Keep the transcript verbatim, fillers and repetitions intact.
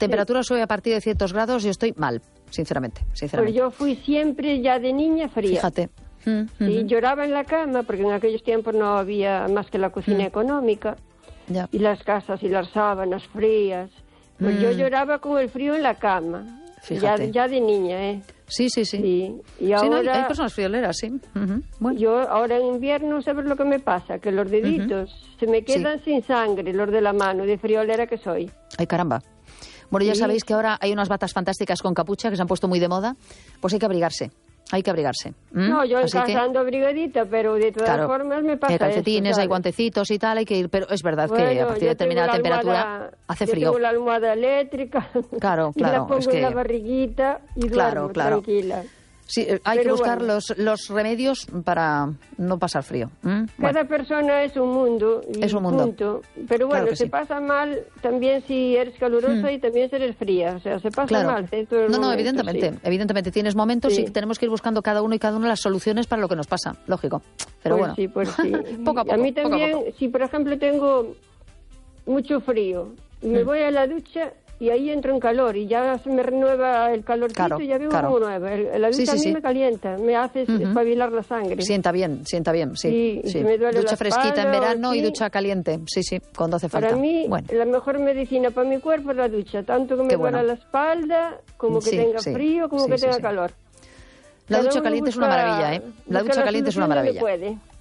temperatura sube a partir de ciertos grados, yo estoy mal, sinceramente, sinceramente. Pues yo fui siempre ya de niña fría. Fíjate. Mm, sí, uh-huh. lloraba en la cama, porque en aquellos tiempos no había más que la cocina mm. económica, ya. y las casas y las sábanas frías. Pues mm. yo lloraba con el frío en la cama, ya, ya de niña, ¿eh? Sí, sí, sí. sí. Y ahora, sí, no, hay personas frioleras, sí. Uh-huh. Bueno. Yo ahora en invierno, ¿sabes lo que me pasa? Que los deditos uh-huh. se me quedan sí. sin sangre, los de la mano, de friolera que soy. Ay, caramba. Bueno, ya sí. sabéis que ahora hay unas batas fantásticas con capucha que se han puesto muy de moda. Pues hay que abrigarse. Hay que abrigarse. ¿Mm? No, yo en Así casa que... ando abrigadita, pero de todas claro, formas me pasa hay calcetines, eso, hay guantecitos y tal, hay que ir, pero es verdad bueno, que a partir de determinada temperatura hace frío. Yo tengo la almohada eléctrica, claro, claro, y la pongo es que... en la barriguita y claro, duermo claro. tranquila. Sí, hay pero que buscar bueno. los, los remedios para no pasar frío. ¿Mm? Cada bueno. persona es un mundo. Y es un mundo. Punto. Pero bueno, claro se sí. pasa mal también si eres calurosa mm. y también si eres fría. O sea, se pasa claro. mal. En todo el no, no, momento, evidentemente. sí. Evidentemente tienes momentos sí. y tenemos que ir buscando cada uno y cada una las soluciones para lo que nos pasa. Lógico. Pero pues bueno. Sí, pues sí. poco a poco. A mí también, poco a poco. si por ejemplo tengo mucho frío y me mm. voy a la ducha... y ahí entro en calor y ya se me renueva el calorcito claro, y ya vivo claro. como nueva. La ducha sí, sí, a mí sí. me calienta, me hace uh-huh. espabilar la sangre. Sienta bien, sienta bien, sí. sí, sí. Me duele ducha la fresquita espalda, en verano sí. y ducha caliente, sí, sí, cuando hace falta. Para mí, bueno. la mejor medicina para mi cuerpo es la ducha, tanto que me bueno. duela la espalda, como que sí, tenga sí. frío, como sí, que sí, tenga sí. calor. La Cada ducha caliente busca, es una maravilla, ¿eh? La ducha caliente es una maravilla. Puede.